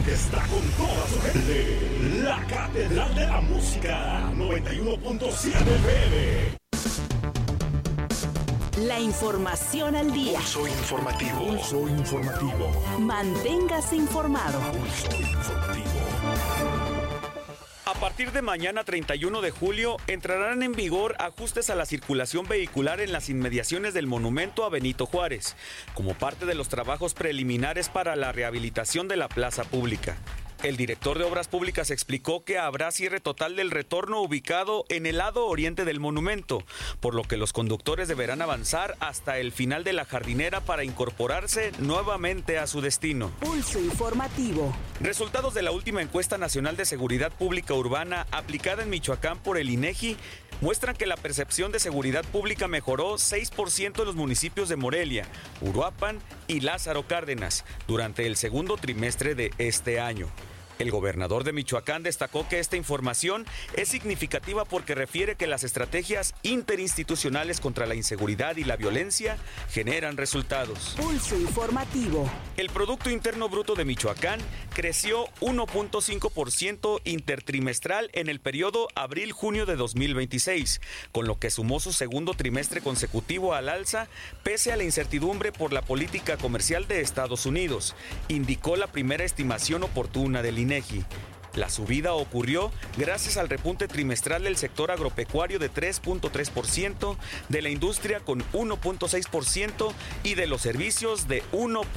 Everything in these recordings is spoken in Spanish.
que está con toda su gente. La Catedral de la Música, 91.7 FM. La información al día. Pulso informativo. Pulso informativo. Manténgase informado. Pulso informativo. A partir de mañana 31 de julio entrarán en vigor ajustes a la circulación vehicular en las inmediaciones del monumento a Benito Juárez, como parte de los trabajos preliminares para la rehabilitación de la plaza pública. El director de Obras Públicas explicó que habrá cierre total del retorno ubicado en el lado oriente del monumento, por lo que los conductores deberán avanzar hasta el final de la jardinera para incorporarse nuevamente a su destino. Pulso informativo. Resultados de la última encuesta nacional de seguridad pública urbana aplicada en Michoacán por el INEGI muestran que la percepción de seguridad pública mejoró 6% en los municipios de Morelia, Uruapan y Lázaro Cárdenas durante el segundo trimestre de este año. El gobernador de Michoacán destacó que esta información es significativa porque refiere que las estrategias interinstitucionales contra la inseguridad y la violencia generan resultados. Pulso informativo. El Producto Interno Bruto de Michoacán creció 1.5% intertrimestral en el periodo abril-junio de 2026, con lo que sumó su segundo trimestre consecutivo al alza, pese a la incertidumbre por la política comercial de Estados Unidos, indicó la primera estimación oportuna del INEGI. La subida ocurrió gracias al repunte trimestral del sector agropecuario de 3.3%, de la industria con 1.6% y de los servicios de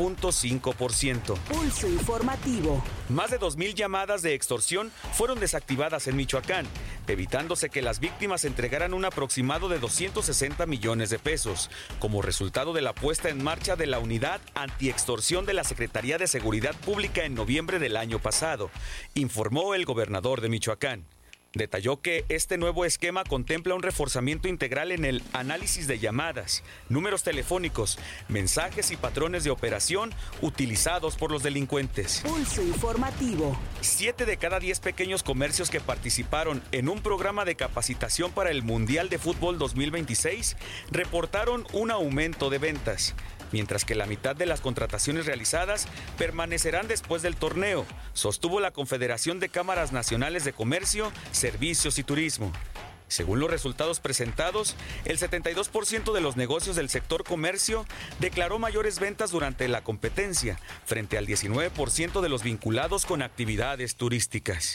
1.5%. Pulso informativo. Más de 2,000 llamadas de extorsión fueron desactivadas en Michoacán, evitándose que las víctimas entregaran un aproximado de 260 millones de pesos, como resultado de la puesta en marcha de la Unidad Antiextorsión de la Secretaría de Seguridad Pública en noviembre del año pasado, informó el gobernador de Michoacán. Detalló que este nuevo esquema contempla un reforzamiento integral en el análisis de llamadas, números telefónicos, mensajes y patrones de operación utilizados por los delincuentes. Pulso informativo. 7 de cada 10 pequeños comercios que participaron en un programa de capacitación para el Mundial de Fútbol 2026 reportaron un aumento de ventas, mientras que la mitad de las contrataciones realizadas permanecerán después del torneo, sostuvo la Confederación de Cámaras Nacionales de Comercio, Servicios y Turismo. Según los resultados presentados, el 72% de los negocios del sector comercio declaró mayores ventas durante la competencia, frente al 19% de los vinculados con actividades turísticas.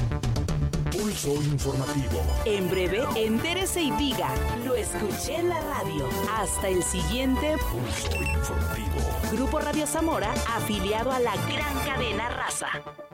Pulso informativo. En breve, entérese y diga, lo escuché en la radio. Hasta el siguiente Pulso informativo. Grupo Radio Zamora, afiliado a la gran cadena Raza.